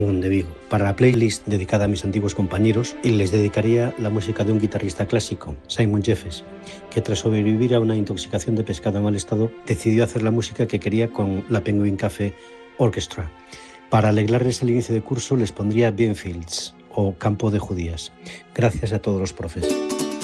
de Vigo. Para la playlist dedicada a mis antiguos compañeros, y les dedicaría la música de un guitarrista clásico, Simon Jeffes, que tras sobrevivir a una intoxicación de pescado en mal estado, decidió hacer la música que quería con la Penguin Cafe Orchestra. Para alegrarles el inicio de curso les pondría Beanfields o Campo de Judías. Gracias a todos los profes.